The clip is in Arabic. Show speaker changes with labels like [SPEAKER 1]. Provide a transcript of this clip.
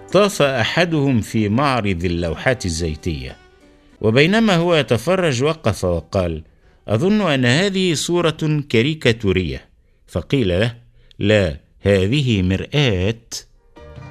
[SPEAKER 1] طاف أحدهم في معرض اللوحات الزيتية، وبينما هو يتفرج وقف وقال: أظن أن هذه صورة كاريكاتورية. فقيل له: لا، هذه مرآة